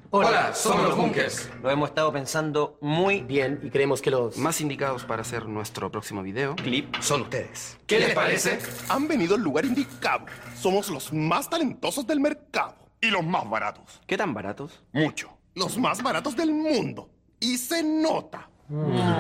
Hola, somos los Bunkers. Lo hemos estado pensando muy bien y creemos que los Más indicados para hacer nuestro próximo video clip son ustedes. ¿Qué les parece? Han venido al lugar indicado. Somos los más talentosos del mercado. Y los más baratos. ¿Qué tan baratos? Mucho. Los más baratos del mundo. Y se nota.